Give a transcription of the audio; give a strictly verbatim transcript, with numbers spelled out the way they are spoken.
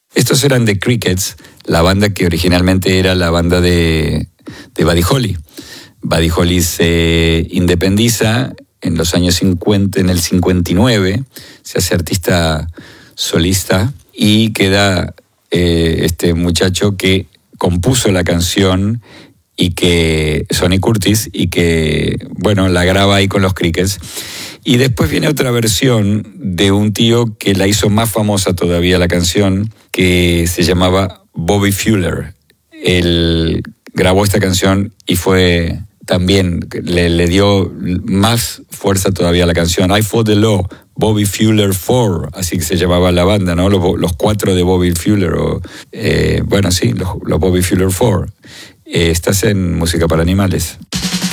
Estos eran The Crickets, la banda que originalmente era la banda de, de Buddy Holly. Buddy Holly se independiza en los años cincuenta, en el cincuenta y nueve, se hace artista solista y queda eh, este muchacho que compuso la canción y que Sonny Curtis y que, bueno, la graba ahí con los Crickets. Y después viene otra versión de un tío que la hizo más famosa todavía la canción, que se llamaba Bobby Fuller. Él grabó esta canción y fue también, le, le dio más fuerza todavía a la canción. I Fought the Law, Bobby Fuller four, así que se llamaba la banda, ¿no? Los, los cuatro de Bobby Fuller, o, eh, bueno, sí, los, los Bobby Fuller four. Eh, estás en Música para Animales.